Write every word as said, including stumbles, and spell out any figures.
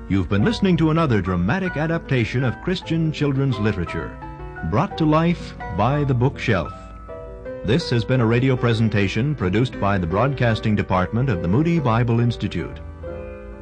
You've been listening to another dramatic adaptation of Christian children's literature, brought to life by the Bookshelf. This has been a radio presentation produced by the Broadcasting Department of the Moody Bible Institute.